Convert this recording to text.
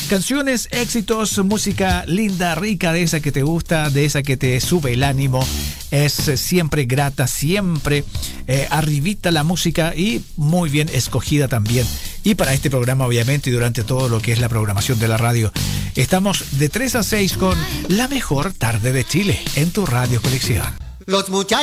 Canciones, éxitos, música linda, rica, de esa que te gusta, de esa que te sube el ánimo. Es siempre grata, siempre arribita la música y muy bien escogida también. Y para este programa, obviamente, y durante todo lo que es la programación de la radio, estamos de 3 a 6 con la mejor tarde de Chile en tu Radio Conexión. Los muchachos